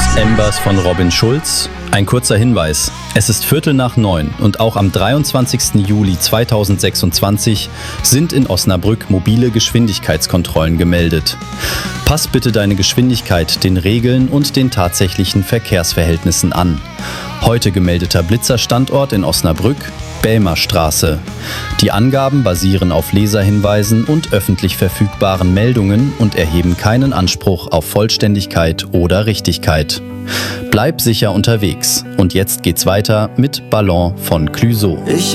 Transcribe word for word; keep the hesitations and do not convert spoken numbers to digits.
Embers von Robin Schulz. Ein kurzer Hinweis: Es ist Viertel nach neun und auch am dreiundzwanzigsten Juli zweitausendsechsundzwanzig sind in Osnabrück mobile Geschwindigkeitskontrollen gemeldet. Pass bitte deine Geschwindigkeit den Regeln und den tatsächlichen Verkehrsverhältnissen an. Heute gemeldeter Blitzerstandort in Osnabrück: Belmerstraße. Die Angaben basieren auf Leserhinweisen und öffentlich verfügbaren Meldungen und erheben keinen Anspruch auf Vollständigkeit oder Richtigkeit. Bleib sicher unterwegs. Und jetzt geht's weiter mit Ballon von Clouseau.